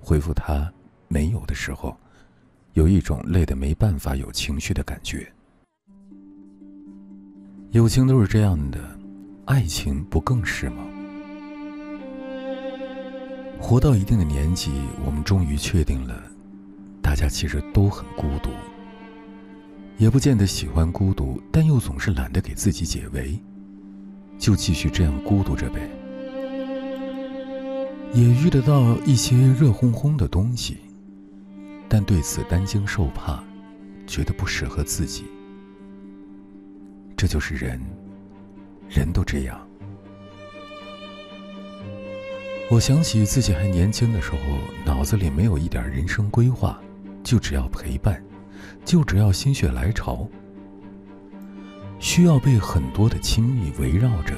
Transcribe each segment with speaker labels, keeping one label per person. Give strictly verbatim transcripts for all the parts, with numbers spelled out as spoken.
Speaker 1: 回复他没有的时候，有一种累得没办法有情绪的感觉。友情都是这样的，爱情不更是吗？活到一定的年纪，我们终于确定了，大家其实都很孤独，也不见得喜欢孤独，但又总是懒得给自己解围，就继续这样孤独着呗。也遇得到一些热烘烘的东西，但对此担惊受怕，觉得不适合自己。这就是人，人都这样。我想起自己还年轻的时候，脑子里没有一点人生规划，就只要陪伴，就只要心血来潮，需要被很多的亲密围绕着。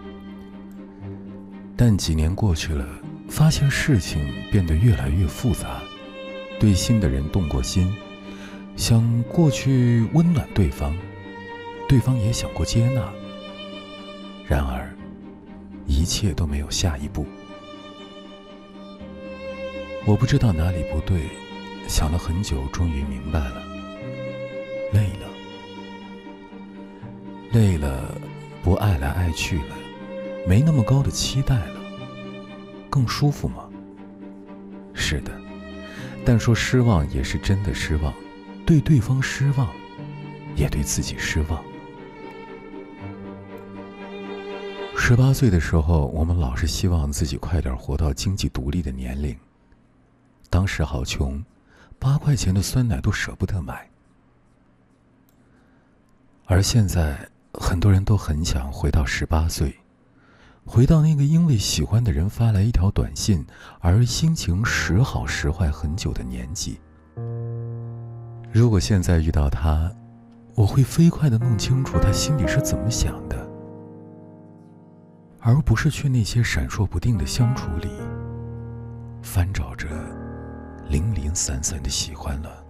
Speaker 1: 但几年过去了，发现事情变得越来越复杂，对新的人动过心，想过去温暖对方，对方也想过接纳，然而一切都没有下一步。我不知道哪里不对，想了很久，终于明白了，累了，累了，不爱来爱去了，没那么高的期待了，更舒服吗？是的，但说失望也是真的失望，对对方失望，也对自己失望。十八岁的时候，我们老是希望自己快点活到经济独立的年龄。当时好穷，八块钱的酸奶都舍不得买。而现在，很多人都很想回到十八岁，回到那个因为喜欢的人发来一条短信而心情时好时坏很久的年纪。如果现在遇到他，我会飞快地弄清楚他心里是怎么想的，而不是去那些闪烁不定的相处里翻找着零零散散的喜欢了。